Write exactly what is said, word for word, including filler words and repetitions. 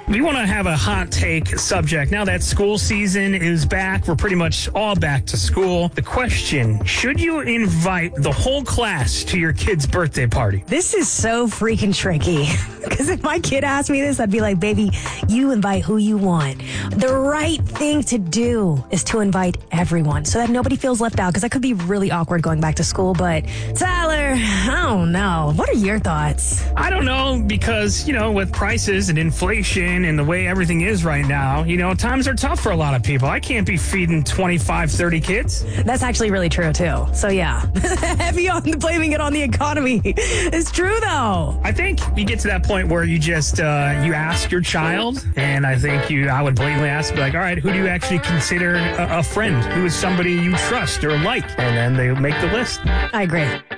We want to have a hot take subject. Now that school season is back, we're pretty much all back to school. The question, should you invite the whole class to your kid's birthday party? This is so freaking tricky. Because if my kid asked me this, I'd be like, baby, you invite who you want. The right thing to do is to invite everyone so that nobody feels left out. Because that could be really awkward going back to school. But Tyler, I don't know. What are your thoughts? I don't know, because, you know, with prices and inflation and the way everything is right now, you know, times are tough for a lot of people. I can't be feeding twenty-five, thirty kids. That's actually really true, too. So, yeah, heavy on the blaming it on the economy. It's true, though. I think you get to that point where you just, uh, you ask your child, and I think you, I would blatantly ask, like, all right, who do you actually consider a, a friend? Who is somebody you trust or like? And then they make the list. I agree.